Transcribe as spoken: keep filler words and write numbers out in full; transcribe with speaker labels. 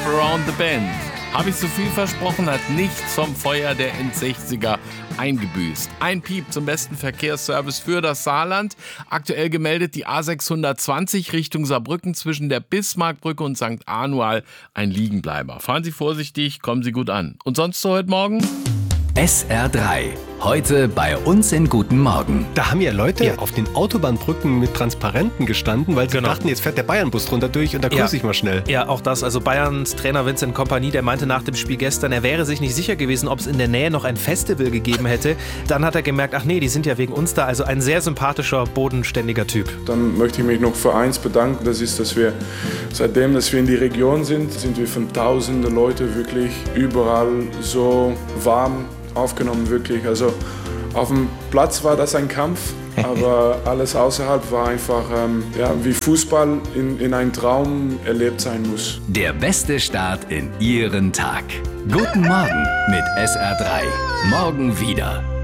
Speaker 1: Around the Bend. Habe ich so viel versprochen, hat nichts vom Feuer der Endsechziger eingebüßt. Ein Piep zum besten Verkehrsservice für das Saarland. Aktuell gemeldet die A sechshundertzwanzig Richtung Saarbrücken zwischen der Bismarckbrücke und Sankt Anual ein Liegenbleiber. Fahren Sie vorsichtig, kommen Sie gut an. Und sonst so heute Morgen?
Speaker 2: S R drei. Heute bei uns in Guten Morgen.
Speaker 3: Da haben ja Leute ja. auf den Autobahnbrücken mit Transparenten gestanden, weil sie genau. dachten, jetzt fährt der Bayernbus drunter durch und da grüße ja. ich mal schnell.
Speaker 4: Ja, auch das. Also Bayerns Trainer Vincent Kompany, der meinte nach dem Spiel gestern, er wäre sich nicht sicher gewesen, ob es in der Nähe noch ein Festival gegeben hätte. Dann hat er gemerkt, ach nee, die sind ja wegen uns da. Also ein sehr sympathischer, bodenständiger Typ.
Speaker 5: Dann möchte ich mich noch für eins bedanken. Das ist, dass wir seitdem, dass wir in die Region sind, sind wir von tausenden Leuten wirklich überall so warm aufgenommen, wirklich. Also auf dem Platz war das ein Kampf, aber alles außerhalb war einfach, ähm, ja, wie Fußball in, in einem Traum erlebt sein muss.
Speaker 2: Der beste Start in Ihren Tag. Guten Morgen mit S R drei. Morgen wieder.